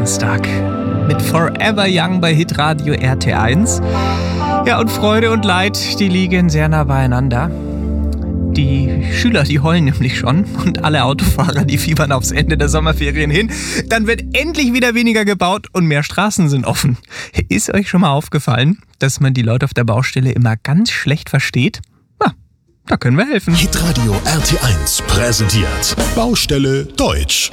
Samstag mit Forever Young bei Hitradio RT1. Ja, und Freude und Leid, die liegen sehr nah beieinander. Die Schüler, die heulen nämlich schon und alle Autofahrer, die fiebern aufs Ende der Sommerferien hin. Dann wird endlich wieder weniger gebaut und mehr Straßen sind offen. Ist euch schon mal aufgefallen, dass man die Leute auf der Baustelle immer ganz schlecht versteht? Na, da können wir helfen. Hitradio RT1 präsentiert Baustelle Deutsch.